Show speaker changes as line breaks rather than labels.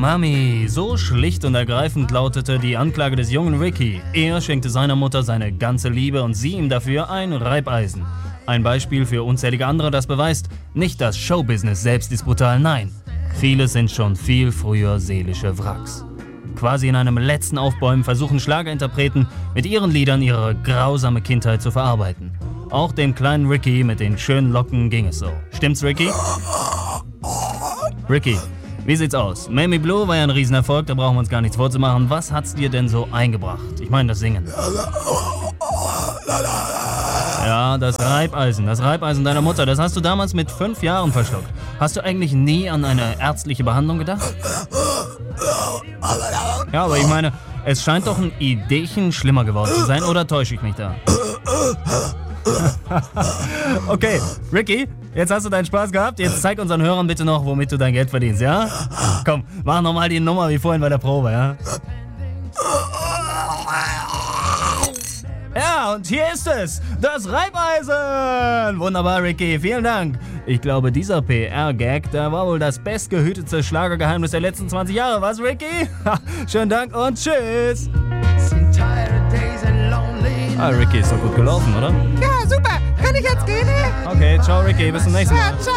Mami. So schlicht und ergreifend lautete die Anklage des jungen Ricky. Er schenkte seiner Mutter seine ganze Liebe und sie ihm dafür ein Reibeisen. Ein Beispiel für unzählige andere, das beweist, nicht das Showbusiness selbst ist brutal, nein. Viele sind schon viel früher seelische Wracks. Quasi in einem letzten Aufbäumen versuchen Schlagerinterpreten mit ihren Liedern ihre grausame Kindheit zu verarbeiten. Auch dem kleinen Ricky mit den schönen Locken ging es so. Stimmt's, Ricky? Ricky, wie sieht's aus? Mamie Blue war ja ein Riesenerfolg, da brauchen wir uns gar nichts vorzumachen. Was hat's dir denn so eingebracht? Ich meine das Singen. Ja, das Reibeisen deiner Mutter, das hast du damals mit 5 Jahren verschluckt. Hast du eigentlich nie an eine ärztliche Behandlung gedacht? Ja, aber ich meine, es scheint doch ein Ideechen schlimmer geworden zu sein, oder täusche ich mich da? Okay, Ricky, jetzt hast du deinen Spaß gehabt, jetzt zeig unseren Hörern bitte noch, womit du dein Geld verdienst, ja? Komm, mach nochmal die Nummer wie vorhin bei der Probe, ja? Ja, und hier ist es, das Reibeisen! Wunderbar, Ricky, vielen Dank. Ich glaube, dieser PR-Gag, der war wohl das bestgehütete Schlagergeheimnis der letzten 20 Jahre, was, Ricky? Schönen Dank und tschüss! Ricky, ist doch gut gelaufen, oder?
Ja, super. Kann ich jetzt gehen?
Okay, ciao, Ricky, bis zum nächsten Mal.
Ja, ciao.